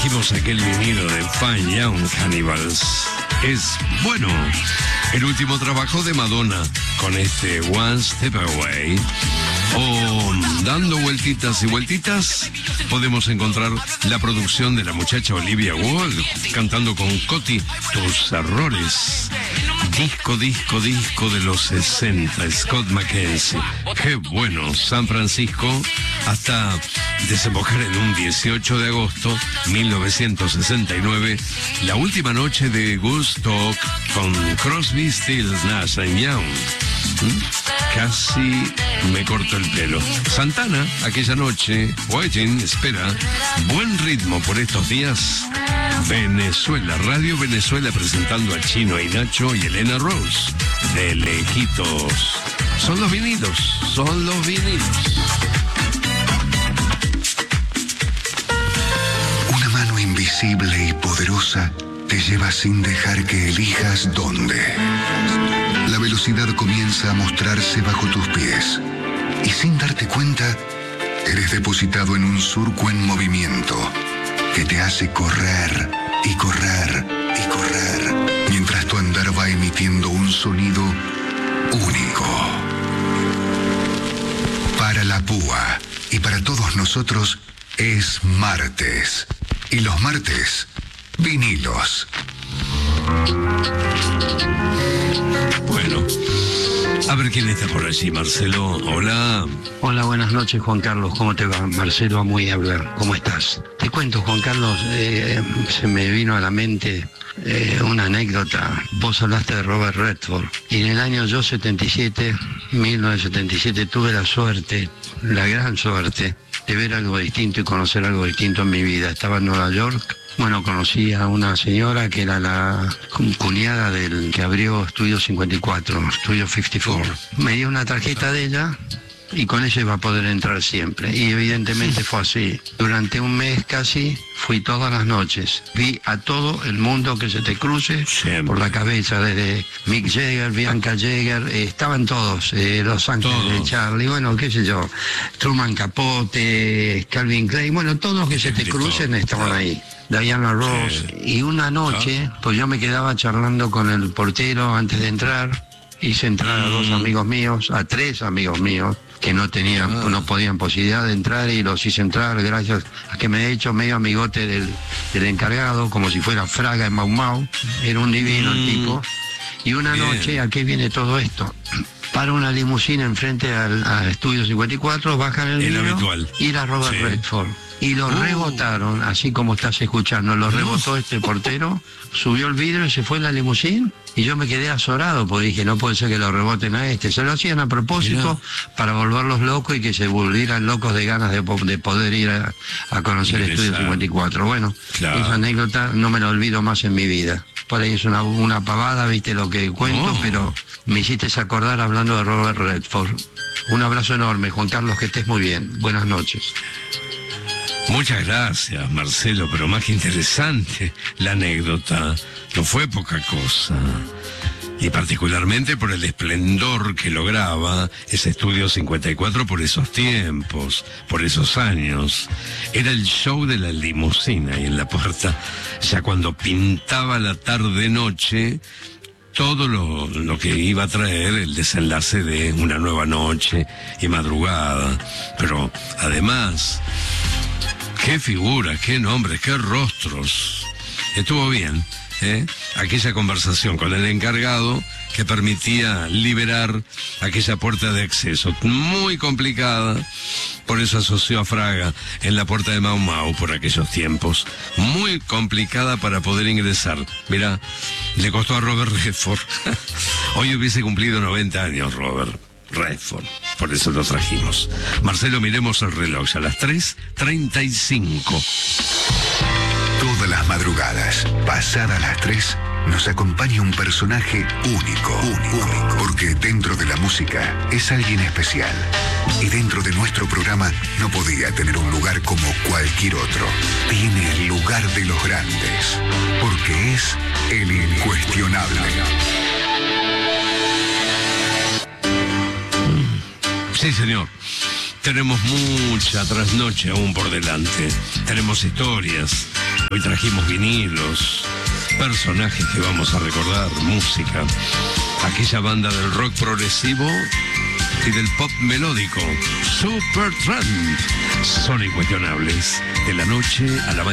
Elegimos aquel vinilo de Fine Young Cannibals. Es bueno. El último trabajo de Madonna con este One Step Away. O dando vueltitas y vueltitas, podemos encontrar la producción de la muchacha Olivia Wilde cantando con Coti Tus Errores. Disco de los 60, Scott McKenzie. Qué bueno, San Francisco, hasta desembocar en un 18 de agosto 1969, la última noche de Woodstock con Crosby, Stills, Nash Young. Casi me corto el pelo. Santana, aquella noche, Waiting, espera, buen ritmo por estos días. Venezuela, Radio Venezuela presentando a Chino y Nacho y Elena Rose, de lejitos. Son los vinilos, son los vinilos. Una mano invisible y poderosa te lleva sin dejar que elijas dónde. La velocidad comienza a mostrarse bajo tus pies y sin darte cuenta, eres depositado en un surco en movimiento que te hace correr y correr y correr, mientras tu andar va emitiendo un sonido único. Para la púa y para todos nosotros es martes. Y los martes, vinilos. Bueno, a ver quién está por allí, Marcelo. Hola. Hola, buenas noches, Juan Carlos. ¿Cómo te va? Marcelo Amuy hablar. ¿Cómo estás? Te cuento, Juan Carlos, se me vino a la mente una anécdota. Vos hablaste de Robert Redford. Y en el año 1977, tuve la suerte, la gran suerte, de ver algo distinto y conocer algo distinto en mi vida. Estaba en Nueva York. Bueno, conocí a una señora que era la cuñada del que abrió Estudio 54, Estudio 54. Me dio una tarjeta de ella y con ella iba a poder entrar siempre. Y evidentemente fue así. Durante un mes casi fui todas las noches. Vi a todo el mundo que se te cruce por la cabeza, desde Mick Jagger, Bianca Jagger, estaban todos, Los Ángeles de Charlie, bueno, qué sé yo, Truman Capote, Calvin Klein, bueno, todos los que se te crucen estaban ahí. Diana Ross. Y una noche, pues yo me quedaba charlando con el portero antes de entrar. Hice entrar a dos amigos míos, a tres amigos míos, que no podían posibilidad de entrar, y los hice entrar gracias a que me he hecho medio amigote del encargado, como si fuera Fraga en Mau Mau. Era un divino el tipo. Y una noche, ¿a qué viene todo esto? Para una limusina enfrente al Estudio 54, bajan el vidrio y era Robert Redford. Y lo rebotaron, así como estás escuchando, lo rebotó este portero, subió el vidrio y se fue en la limusín, y yo me quedé azorado, porque dije, no puede ser que lo reboten a este. Se lo hacían a propósito para volverlos locos y que se volvieran locos de ganas de poder ir a conocer el Estudio 54. Bueno, esa anécdota no me la olvido más en mi vida. Por ahí es una pavada, viste lo que cuento, pero me hiciste acordar hablando de Robert Redford. Un abrazo enorme, Juan Carlos, que estés muy bien. Buenas noches. Muchas gracias, Marcelo, pero más que interesante la anécdota. No fue poca cosa. Y particularmente por el esplendor que lograba ese Estudio 54 por esos tiempos, por esos años. Era el show de la limusina, y en la puerta, ya cuando pintaba la tarde-noche, todo lo que iba a traer el desenlace de una nueva noche y madrugada. Pero además, qué figuras, qué nombres, qué rostros. Estuvo bien, aquella conversación con el encargado que permitía liberar aquella puerta de acceso, muy complicada. Por eso asoció a Fraga en la puerta de Mau Mau por aquellos tiempos. Muy complicada para poder ingresar. Mirá, le costó a Robert Redford. Hoy hubiese cumplido 90 años, Robert Redford. Por eso lo trajimos. Marcelo, miremos el reloj. A las 3:35. Todas las madrugadas, pasadas las 3, nos acompaña un personaje único. Porque dentro de la música es alguien especial. Y dentro de nuestro programa no podía tener un lugar como cualquier otro. Tiene el lugar de los grandes. Porque es el incuestionable. Sí, señor. Tenemos mucha trasnoche aún por delante. Tenemos historias, Hoy trajimos vinilos, personajes que vamos a recordar, música, aquella banda del rock progresivo y del pop melódico, Supertramp, son incuestionables, de la noche a la mañana.